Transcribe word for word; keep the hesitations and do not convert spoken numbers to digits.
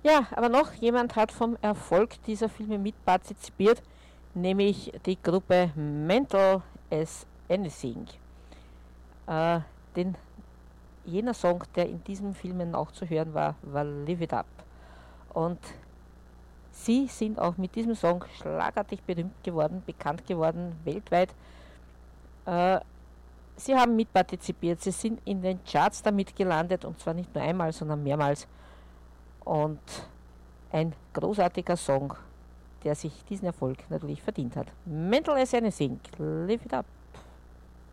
Ja, aber noch jemand hat vom Erfolg dieser Filme mitpartizipiert, nämlich die Gruppe Mental as Anything. Äh, den, jener Song, der in diesen Filmen auch zu hören war, war Live It Up. Und sie sind auch mit diesem Song schlagartig berühmt geworden, bekannt geworden, weltweit. Äh, sie haben mitpartizipiert, sie sind in den Charts damit gelandet, und zwar nicht nur einmal, sondern mehrmals. Und ein großartiger Song, der sich diesen Erfolg natürlich verdient hat. Mental as Anything, Live It Up.